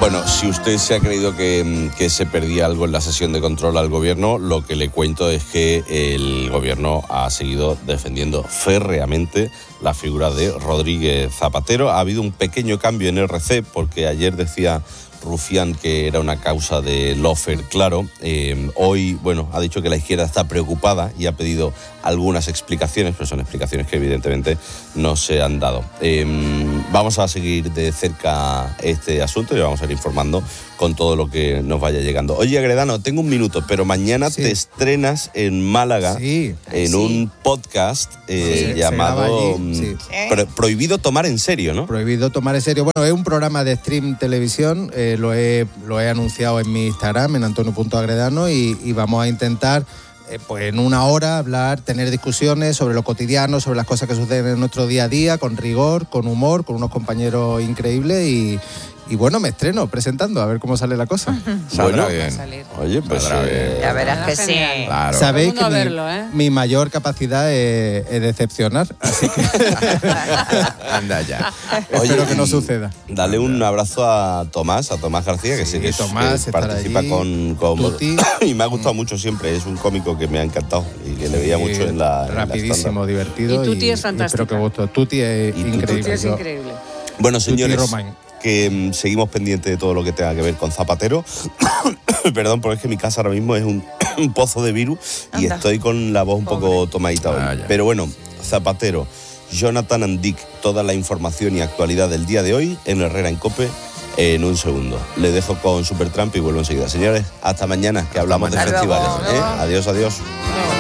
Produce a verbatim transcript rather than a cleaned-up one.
Bueno, si usted se ha creído que, que se perdía algo en la sesión de control al gobierno, lo que le cuento es que el gobierno ha seguido defendiendo férreamente la figura de Rodríguez Zapatero. Ha habido un pequeño cambio en R C, porque ayer decía Rufián que era una causa de lawfare, claro. Eh, hoy, bueno, ha dicho que la izquierda está preocupada y ha pedido algunas explicaciones, pero son explicaciones que evidentemente no se han dado. Eh, vamos a seguir de cerca este asunto y vamos a ir informando con todo lo que nos vaya llegando. Oye, Agredano, tengo un minuto, pero mañana sí. te estrenas en Málaga sí. en sí. un podcast eh, sí, llamado sí. Pro, Prohibido Tomar en Serio, ¿no? Prohibido Tomar en Serio. Bueno, es un programa de stream televisión, eh, lo, he, lo he anunciado en mi Instagram, en antonio punto agredano, y, y vamos a intentar eh, pues en una hora hablar, tener discusiones sobre lo cotidiano, sobre las cosas que suceden en nuestro día a día, con rigor, con humor, con unos compañeros increíbles y... Y bueno, me estreno presentando, a ver cómo sale la cosa. Saldrá bien. Oye, pues eh, ya verás que sí. Claro. Sabéis que mi, verlo, ¿eh? mi mayor capacidad es, es decepcionar, así que anda ya. Oye, espero que no suceda. Dale un abrazo a Tomás, a Tomás García, que sí, sé que, Tomás que participa allí, con, con Tuti. Y me ha gustado mucho siempre. Es un cómico que me ha encantado y que le veía mucho en la rapidísimo, en la divertido. Y Tuti y, es fantástico. Espero que guste. Tuti es y increíble. Tuti es increíble. Bueno, señores, que um, seguimos pendientes de todo lo que tenga que ver con Zapatero. Perdón, porque es que mi casa ahora mismo es un, un pozo de virus y Anda. estoy con la voz un Pobre. poco tomadita hoy. Ah, Pero bueno, Zapatero, Jonathan and Dick, toda la información y actualidad del día de hoy en Herrera en COPE en un segundo. Le dejo con Supertramp y vuelvo enseguida. Señores, hasta mañana, que hablamos hasta de festivales. ¿eh? Adiós, adiós. No.